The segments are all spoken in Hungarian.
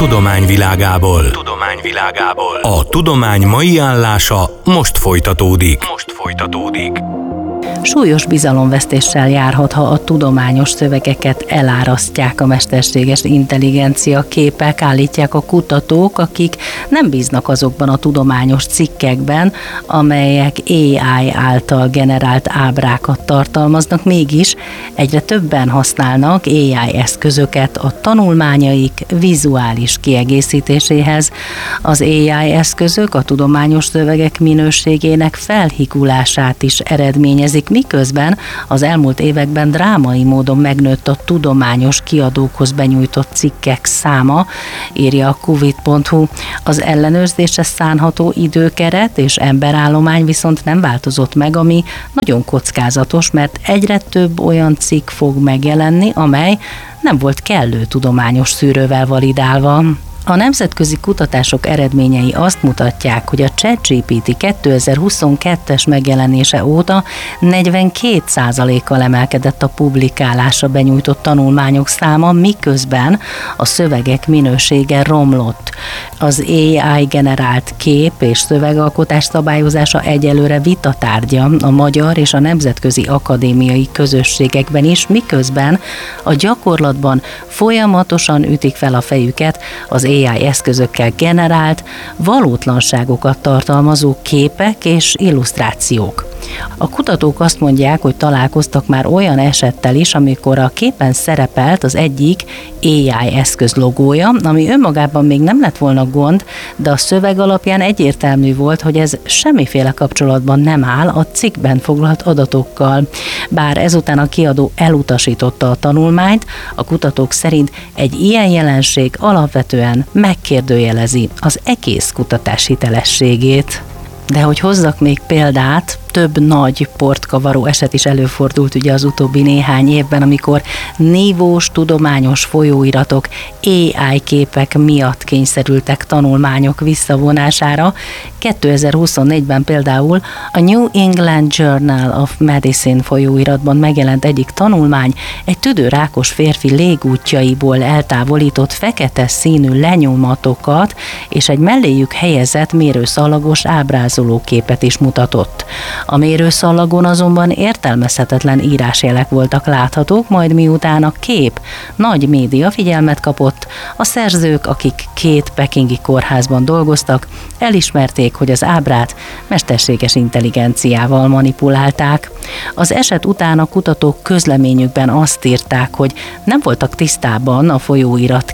tudomány világából. A tudomány mai állása most folytatódik. Súlyos bizalomvesztéssel járhat, ha a tudományos szövegeket elárasztják a mesterséges intelligencia képek, állítják a kutatók, akik nem bíznak azokban a tudományos cikkekben, amelyek AI által generált ábrákat tartalmaznak, mégis egyre többen használnak AI eszközöket a tanulmányaik vizuális kiegészítéséhez. Az AI eszközök a tudományos szövegek minőségének felhigulását is eredményezik, miközben az elmúlt években drámai módon megnőtt a tudományos kiadókhoz benyújtott cikkek száma, írja a Qubit.hu. Az ellenőrzésre szánható időkeret és emberállomány viszont nem változott meg, ami nagyon kockázatos, mert egyre több olyan cikk fog megjelenni, amely nem volt kellő tudományos szűrővel validálva. A nemzetközi kutatások eredményei azt mutatják, hogy a ChatGPT 2022-es megjelenése óta 42%-kal emelkedett a publikálásra benyújtott tanulmányok száma, miközben a szövegek minősége romlott. Az AI generált kép és szövegalkotás szabályozása egyelőre vitatárgya a magyar és a nemzetközi akadémiai közösségekben is, miközben a gyakorlatban folyamatosan ütik fel a fejüket az AI eszközökkel generált, valótlanságokat tartalmazó képek és illusztrációk. A kutatók azt mondják, hogy találkoztak már olyan esettel is, amikor a képen szerepelt az egyik AI eszköz logója, ami önmagában még nem lett volna gond, de a szöveg alapján egyértelmű volt, hogy ez semmiféle kapcsolatban nem áll a cikkben foglalt adatokkal. Bár ezután a kiadó elutasította a tanulmányt, a kutatók szerint egy ilyen jelenség alapvetően megkérdőjelezi az egész kutatás hitelességét. De hogy hozzak még példát, több nagy portkavaró eset is előfordult ugye az utóbbi néhány évben, amikor nívós tudományos folyóiratok AI képek miatt kényszerültek tanulmányok visszavonására. 2024-ben például a New England Journal of Medicine folyóiratban megjelent egyik tanulmány egy tüdőrákos férfi légútjaiból eltávolított fekete színű lenyomatokat és egy melléjük helyezett mérőszalagos ábrázolóképet is mutatott. A mérőszallagon azonban értelmezhetetlen írásjelek voltak láthatók, majd miután a kép nagy média figyelmet kapott, a szerzők, akik 2 pekingi kórházban dolgoztak, elismerték, hogy az ábrát mesterséges intelligenciával manipulálták. Az eset után a kutatók közleményükben azt írták, hogy nem voltak tisztában a folyóirat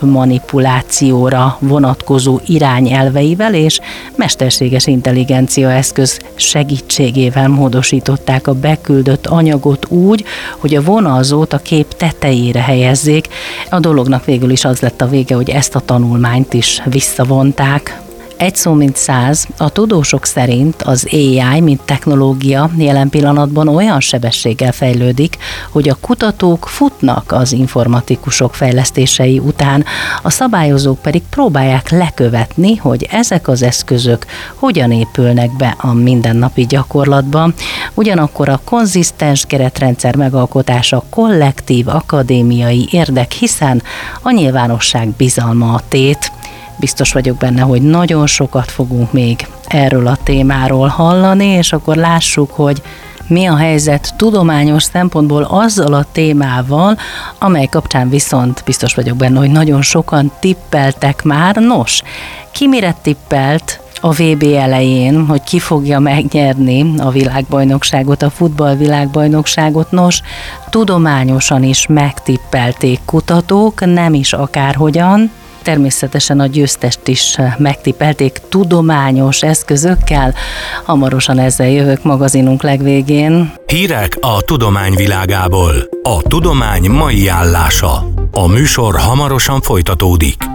képmanipulációra vonatkozó irányelveivel, és mesterséges intelligencia eszköz segítségével módosították a beküldött anyagot úgy, hogy a vonalzót a kép tetejére helyezzék. A dolognak végül is az lett a vége, hogy ezt a tanulmányt is visszavonták. Egy szó mint 100, a tudósok szerint az AI, mint technológia jelen pillanatban olyan sebességgel fejlődik, hogy a kutatók futnak az informatikusok fejlesztései után, a szabályozók pedig próbálják lekövetni, hogy ezek az eszközök hogyan épülnek be a mindennapi gyakorlatba. Ugyanakkor a konzisztens keretrendszer megalkotása kollektív akadémiai érdek, hiszen a nyilvánosság bizalma a tét. Biztos vagyok benne, hogy nagyon sokat fogunk még erről a témáról hallani, és akkor lássuk, hogy mi a helyzet tudományos szempontból azzal a témával, amely kapcsán viszont biztos vagyok benne, hogy nagyon sokan tippeltek már. Nos, ki mire tippelt a VB elején, hogy ki fogja megnyerni a világbajnokságot, a futballvilágbajnokságot? Nos, tudományosan is megtippelték kutatók, nem is akárhogyan. Természetesen a győztest is megtippelték tudományos eszközökkel. Hamarosan ezzel jövök magazinunk legvégén. Hírek a tudomány világából. A tudomány mai állása. A műsor hamarosan folytatódik.